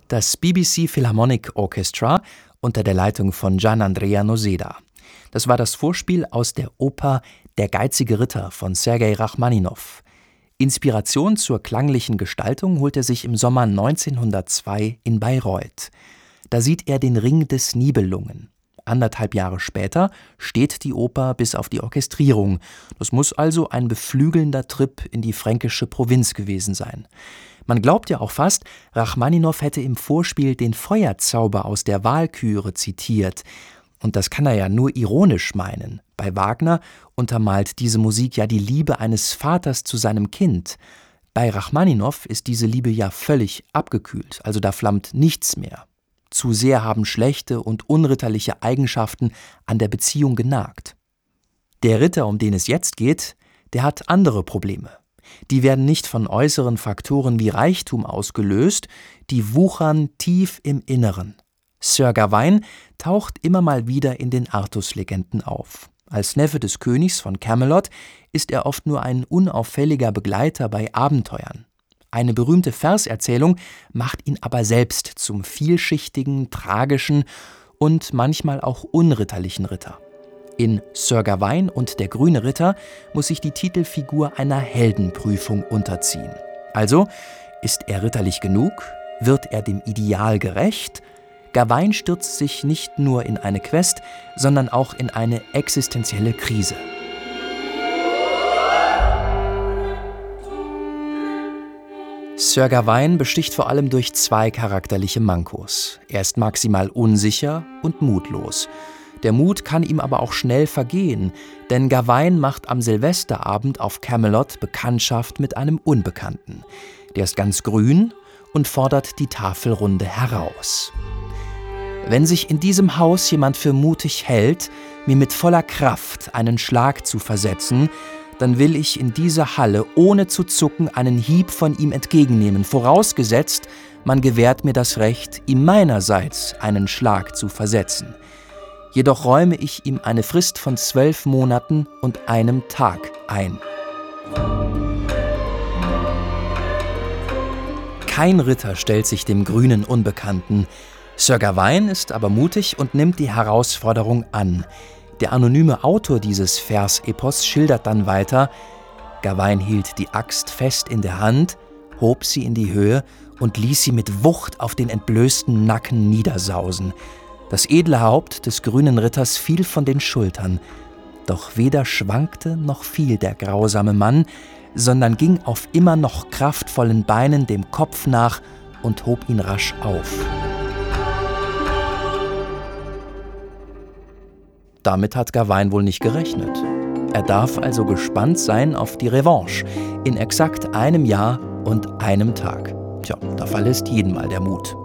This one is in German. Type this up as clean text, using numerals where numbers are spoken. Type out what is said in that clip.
Das BBC Philharmonic Orchestra unter der Leitung von Gianandrea Noseda. Das war das Vorspiel aus der Oper Der geizige Ritter von Sergei Rachmaninow. Inspiration zur klanglichen Gestaltung holt er sich im Sommer 1902 in Bayreuth. Da sieht er den Ring des Nibelungen. 1,5 Jahre später steht die Oper bis auf die Orchestrierung. Das muss also ein beflügelnder Trip in die fränkische Provinz gewesen sein. Man glaubt ja auch fast, Rachmaninow hätte im Vorspiel den Feuerzauber aus der Walküre zitiert. Und das kann er ja nur ironisch meinen. Bei Wagner untermalt diese Musik ja die Liebe eines Vaters zu seinem Kind. Bei Rachmaninow ist diese Liebe ja völlig abgekühlt, also da flammt nichts mehr. Zu sehr haben schlechte und unritterliche Eigenschaften an der Beziehung genagt. Der Ritter, um den es jetzt geht, der hat andere Probleme. Die werden nicht von äußeren Faktoren wie Reichtum ausgelöst, die wuchern tief im Inneren. Sir Gawain taucht immer mal wieder in den Artus-Legenden auf. Als Neffe des Königs von Camelot ist er oft nur ein unauffälliger Begleiter bei Abenteuern. Eine berühmte Verserzählung macht ihn aber selbst zum vielschichtigen, tragischen und manchmal auch unritterlichen Ritter. In Sir Gawain und der grüne Ritter muss sich die Titelfigur einer Heldenprüfung unterziehen. Also, ist er ritterlich genug? Wird er dem Ideal gerecht? Gawain stürzt sich nicht nur in eine Quest, sondern auch in eine existenzielle Krise. Sir Gawain besticht vor allem durch 2 charakterliche Mankos. Er ist maximal unsicher und mutlos. Der Mut kann ihm aber auch schnell vergehen, denn Gawain macht am Silvesterabend auf Camelot Bekanntschaft mit einem Unbekannten. Der ist ganz grün und fordert die Tafelrunde heraus. Wenn sich in diesem Haus jemand für mutig hält, mir mit voller Kraft einen Schlag zu versetzen, dann will ich in dieser Halle ohne zu zucken einen Hieb von ihm entgegennehmen, vorausgesetzt, man gewährt mir das Recht, ihm meinerseits einen Schlag zu versetzen. Jedoch räume ich ihm eine Frist von 12 Monaten und einem Tag ein. Kein Ritter stellt sich dem grünen Unbekannten. Sir Gawain ist aber mutig und nimmt die Herausforderung an. Der anonyme Autor dieses Versepos schildert dann weiter: Gawain hielt die Axt fest in der Hand, hob sie in die Höhe und ließ sie mit Wucht auf den entblößten Nacken niedersausen. Das edle Haupt des grünen Ritters fiel von den Schultern. Doch weder schwankte noch fiel der grausame Mann, sondern ging auf immer noch kraftvollen Beinen dem Kopf nach und hob ihn rasch auf. Damit hat Gawain wohl nicht gerechnet. Er darf also gespannt sein auf die Revanche in exakt 1 Jahr und 1 Tag. Tja, da verlässt jeden mal der Mut.